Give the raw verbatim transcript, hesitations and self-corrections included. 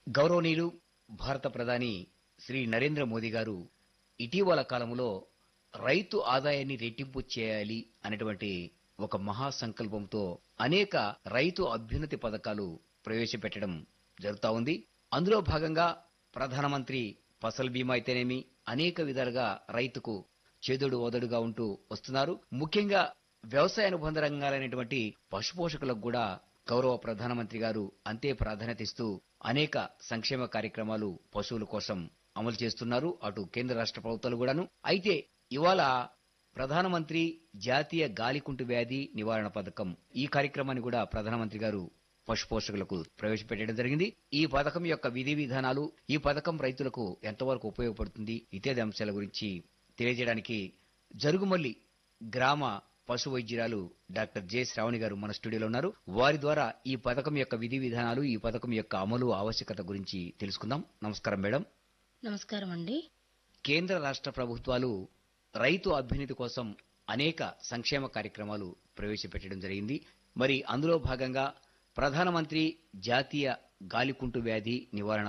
గౌరవనీయులు భారత ప్రధాని శ్రీ నరేంద్ర మోదీ గారు ఇటీవల కాలంలో రైతు ఆదాయాన్ని రెట్టింపు చేయాలి అనేటువంటి ఒక మహా సంకల్పంతో అనేక రైతు అభ్యున్నతి పథకాలు ప్రవేశపెట్టడం జరుగుతా ఉంది. అందులో భాగంగా ప్రధానమంత్రి ఫసల్ బీమా అయితేనేమి అనేక విధాలుగా రైతుకు చేదోడు ఓదడుగా ఉంటూ వస్తున్నారు. ముఖ్యంగా వ్యవసాయ అనుబంధ రంగాలైనటువంటి పశుపోషకులకు కూడా గౌరవ ప్రధానమంత్రి గారు అంతే ప్రాధాన్యత ఇస్తూ అనేక సంక్షేమ కార్యక్రమాలు పశువుల కోసం అమలు చేస్తున్నారు. అటు కేంద్ర రాష్ట్ర ప్రభుత్వాలు కూడాను. అయితే ఇవాళ ప్రధానమంత్రి జాతీయ గాలికుంటు వ్యాధి నివారణ పథకం ఈ కార్యక్రమాన్ని కూడా ప్రధానమంత్రి గారు పశుపోషకులకు ప్రవేశపెట్టడం జరిగింది. ఈ పథకం యొక్క విధి విధానాలు, ఈ పథకం రైతులకు ఎంతవరకు ఉపయోగపడుతుంది ఇత్యాది అంశాల గురించి తెలియజేయడానికి జరుగుమల్లి గ్రామ పశు వైద్యురాలు డాక్టర్ జె శ్రావణి గారు మన స్టూడియోలో ఉన్నారు. వారి ద్వారా ఈ పథకం యొక్క విధి విధానాలు, ఈ పథకం యొక్క అమలు ఆవశ్యకత గురించి తెలుసుకుందాం. నమస్కారం మేడం. నమస్కారం అండి. కేంద్ర రాష్ట్ర ప్రభుత్వాలు రైతు అభ్యున్నతి కోసం అనేక సంక్షేమ కార్యక్రమాలు ప్రవేశపెట్టడం జరిగింది. మరి అందులో భాగంగా ప్రధానమంత్రి జాతీయ గాలికుంటు వ్యాధి నివారణ